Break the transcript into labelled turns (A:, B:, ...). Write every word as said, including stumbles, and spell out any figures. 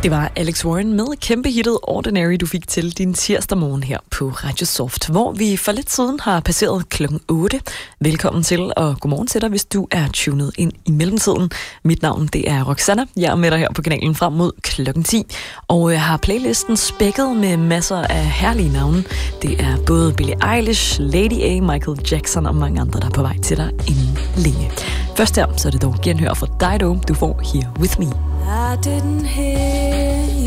A: Det var Alex Warren med kæmpe hittet Ordinary, du fik til din tirsdag morgen her på Radio Soft, hvor vi for lidt siden har passeret klokken otte. Velkommen til, og godmorgen til dig, hvis du er tunet ind i mellemtiden. Mit navn, det er Roxanna. Jeg er med dig her på kanalen frem mod klokken ti, og jeg har playlisten spækket med masser af herlige navne. Det er både Billie Eilish, Lady A, Michael Jackson og mange andre, der er på vej til dig inden længe. Først her, så er det dog genhør fra Dido, du får Here With Me.
B: I didn't hear